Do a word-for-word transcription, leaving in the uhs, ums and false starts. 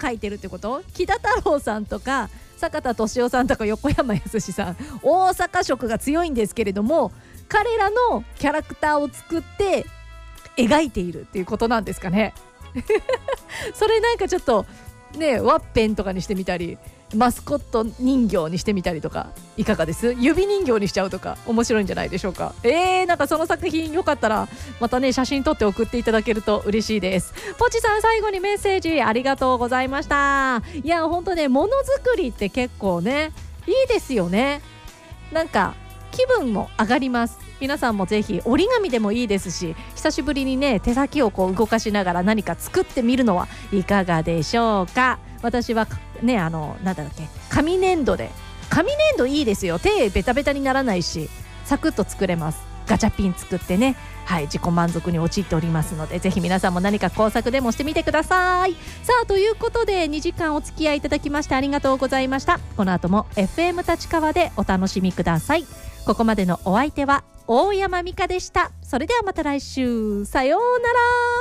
描いてるってこと？木田太郎さんとか坂田敏夫さんとか横山やすしさん、大阪色が強いんですけれども、彼らのキャラクターを作って描いているっていうことなんですかねそれなんかちょっとね、ワッペンとかにしてみたり、マスコット人形にしてみたりとかいかがです？指人形にしちゃうとか面白いんじゃないでしょうか。えー、なんかその作品よかったらまたね写真撮って送っていただけると嬉しいです。ポチさん、最後にメッセージありがとうございました。いや本当ね、ものづくりって結構ねいいですよね。なんか気分も上がります。皆さんもぜひ折り紙でもいいですし、久しぶりにね手先をこう動かしながら何か作ってみるのはいかがでしょうか。私はね、あのなんだっけ、紙粘土で、紙粘土いいですよ。手ベタベタにならないしサクッと作れます。ガチャピン作ってね、はい、自己満足に陥っておりますので、ぜひ皆さんも何か工作でもしてみてください。さあということでにじかんお付き合いいただきましてありがとうございました。この後も エフエム 立川でお楽しみください。ここまでのお相手は大山美香でした。それではまた来週、さようなら。